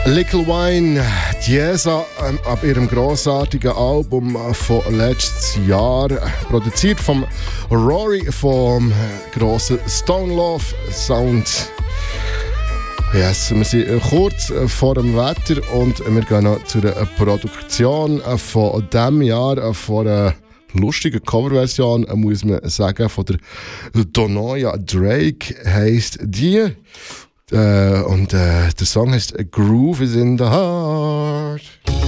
Little Wine, Diesa, ab ihrem grossartigen Album von letztes Jahr, produziert vom Rory vom grossen Stone Love Sound. Yes, wir sind kurz vor dem Wetter und wir gehen noch zu der Produktion von diesem Jahr, von einer lustigen Coverversion, muss man sagen, von der Donoya Drake heisst die. Und der Song heißt A Groove is in the Heart.